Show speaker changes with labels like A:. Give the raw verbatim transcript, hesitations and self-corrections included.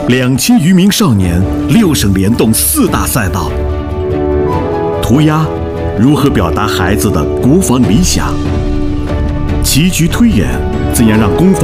A: 两千余名少年，六省联动四大赛道。涂鸦如何表达孩子的国防理想？棋局推演怎样让攻防